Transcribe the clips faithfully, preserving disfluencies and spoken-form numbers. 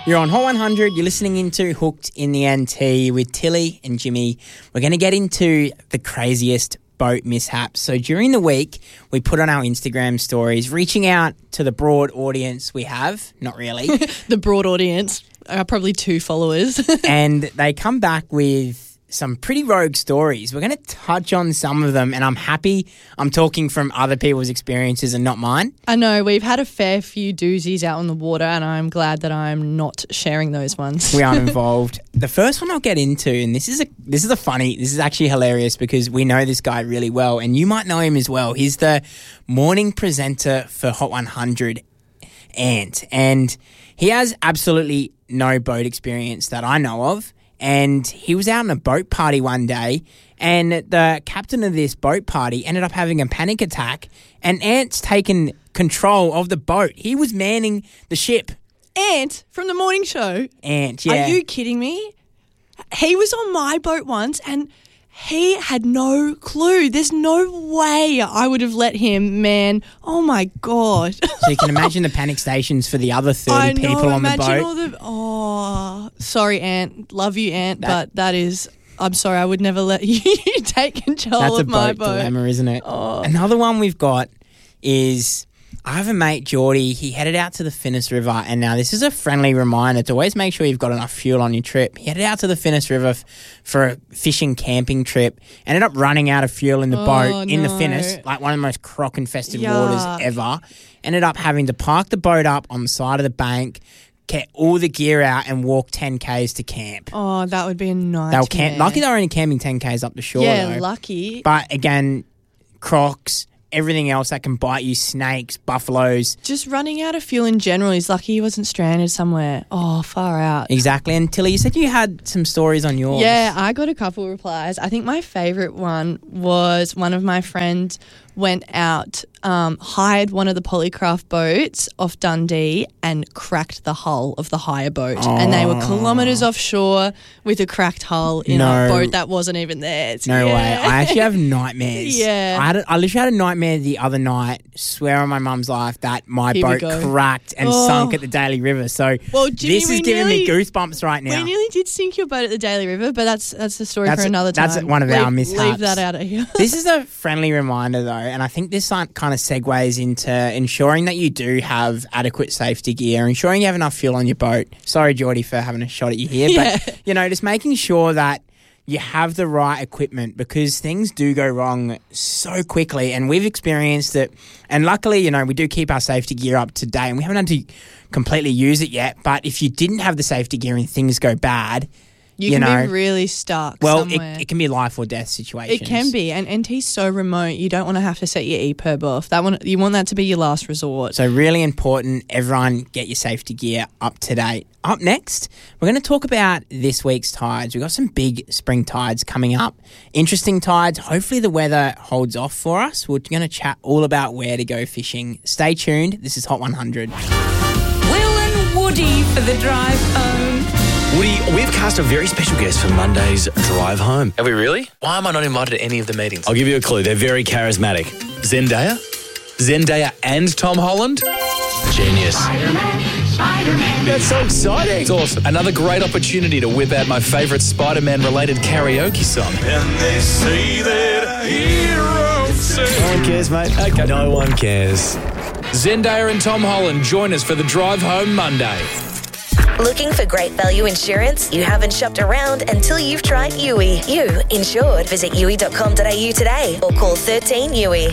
You're on Hot one hundred. You're listening into Hooked in the N T with Tilly and Jimmy. We're going to get into the craziest boat mishaps. So during the week, we put on our Instagram stories, reaching out to the broad audience we have. Not really. The broad audience are probably two followers. And they come back with some pretty rogue stories. We're going to touch on some of them, and I'm happy I'm talking from other people's experiences and not mine. I know, we've had a fair few doozies out on the water, and I'm glad that I'm not sharing those ones. We aren't involved. The first one I'll get into, and this is a this is a funny, this is actually hilarious because we know this guy really well, and you might know him as well. He's the morning presenter for Hot one hundred, Ant, and he has absolutely no boat experience that I know of. And he was out on a boat party one day, and the captain of this boat party ended up having a panic attack, and Ant's taken control of the boat. He was manning the ship. Ant from the morning show? Ant, yeah. Are you kidding me? He was on my boat once, and he had no clue. There's no way I would have let him, man. Oh, my God. So you can imagine the panic stations for the other thirty I know, people on the imagine boat. All the, oh, sorry, Ant. Love you, Ant, That- but that is... I'm sorry, I would never let you take control That's a of my boat boat. dilemma, isn't it? Oh. Another one we've got is... I have a mate, Geordie. He headed out to the Finnis River, and now this is a friendly reminder to always make sure you've got enough fuel on your trip. He headed out to the Finnis River f- for a fishing camping trip, ended up running out of fuel in the Oh, boat in the no. Finnis, like one of the most croc-infested Yuck. waters ever. Ended up having to park the boat up on the side of the bank, get all the gear out, and walk ten kays to camp. Oh, that would be a nightmare. They were camp- lucky they were only camping ten kays up the shore, Yeah, though. lucky. But again, crocs, everything else that can bite you, snakes, buffaloes. Just running out of fuel in general. He's lucky he wasn't stranded somewhere. Oh, far out. Exactly. And Tilly, you said you had some stories on yours. Yeah, I got a couple replies. I think my favourite one was one of my friends went out, um, hired one of the Polycraft boats off Dundee and cracked the hull of the hire boat. Oh. And they were kilometres offshore with a cracked hull in No. a boat that wasn't even theirs. No yeah. way. I actually have nightmares. Yeah. I, had a, I literally had a nightmare the other night, swear on my mum's life, that my Here we boat go. cracked and Oh. sunk at the Daily River. So Well, Jimmy, this we is giving me nearly- goosebumps right now. We nearly did sink your boat at the Daily River, but that's that's the story That's- for another time. that's one of leave, our mishaps. Leave that out of here. This is a friendly reminder, though, and I think this kind of segues into ensuring that you do have adequate safety gear, ensuring you have enough fuel on your boat. Sorry, Geordie, for having a shot at you here, Yeah. but, you know, just making sure that you have the right equipment because things do go wrong so quickly, and we've experienced it. And luckily, you know, we do keep our safety gear up to date, and we haven't had to completely use it yet, but if you didn't have the safety gear and things go bad... You, You can know, be really stuck well, somewhere. it, it can be life or death situations. It can be, and N T's so remote. You don't want to have to set your E P I R B off. That one, you want that to be your last resort. So really important, everyone get your safety gear up to date. Up next, we're going to talk about this week's tides. We've got some big spring tides coming up. Interesting tides. Hopefully the weather holds off for us. We're going to chat all about where to go fishing. Stay tuned. This is Hot one hundred. Will and Woody for the drive home. Woody, we've cast a very special guest for Monday's drive home. Have we really? Why am I not invited to any of the meetings? I'll give you a clue. They're very charismatic. Zendaya? Zendaya and Tom Holland? Genius. Spider-Man, Spider-Man. That's so exciting. It's awesome. Another great opportunity to whip out my favourite Spider-Man related karaoke song. And they say that heroes say. No one cares, mate. Okay. No one cares. Zendaya and Tom Holland join us for the drive home Monday. Looking for great value insurance? You haven't shopped around until you've tried U I. You insured. Visit U I dot com dot a u today or call thirteen U I.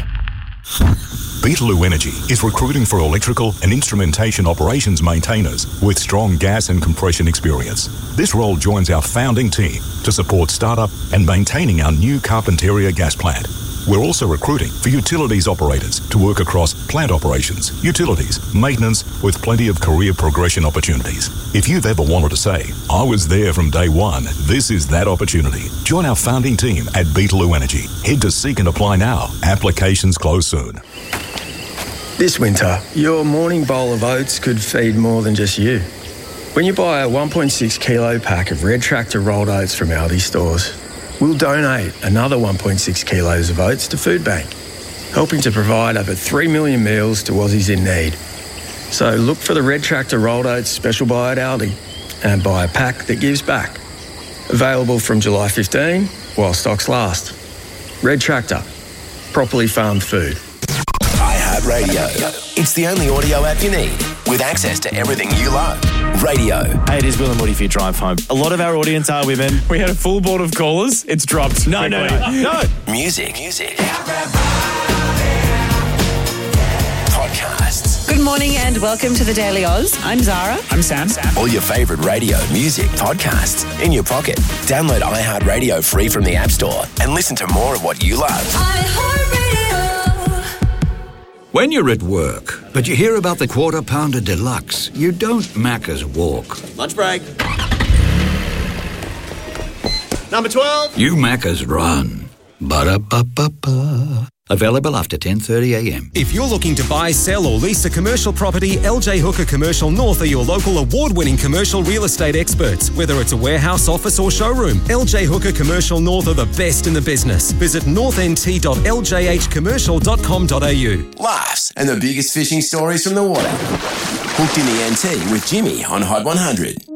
Beetaloo Energy is recruiting for electrical and instrumentation operations maintainers with strong gas and compression experience. This role joins our founding team to support startup and maintaining our new Carpentaria gas plant. We're also recruiting for utilities operators to work across plant operations, utilities, maintenance, with plenty of career progression opportunities. If you've ever wanted to say, I was there from day one, this is that opportunity. Join our founding team at Beetaloo Energy. Head to Seek and Apply now. Applications close soon. This winter, your morning bowl of oats could feed more than just you. When you buy a one point six kilo pack of Red Tractor rolled oats from Aldi stores, we'll donate another one point six kilos of oats to Food Bank, helping to provide over three million meals to Aussies in need. So look for the Red Tractor Rolled Oats Special Buy at Aldi and buy a pack that gives back. Available from July fifteenth while stocks last. Red Tractor. Properly farmed food. iHeartRadio. It's the only audio app you need with access to everything you love. Radio. Hey, it is Will and Woody for your drive home. A lot of our audience are women. We had a full board of callers. It's dropped. No, no, no, no. Music. Music. Podcasts. Good morning and welcome to the Daily Oz. I'm Zara. I'm Sam. Sam. All your favourite radio, music, podcasts in your pocket. Download iHeartRadio free from the App Store and listen to more of what you love. iHeartRadio. When you're at work, but you hear about the Quarter Pounder Deluxe, you don't Macca's walk. Lunch break. Number twelve. You Macca's run. Ba-da-ba-ba-ba. Available after ten thirty a m. If you're looking to buy, sell or lease a commercial property, L J Hooker Commercial North are your local award-winning commercial real estate experts. Whether it's a warehouse, office or showroom, L J Hooker Commercial North are the best in the business. Visit north n t dot l j h commercial dot com dot a u. Laughs and the biggest fishing stories from the water. Hooked in the N T with Jimmy on Hot one hundred.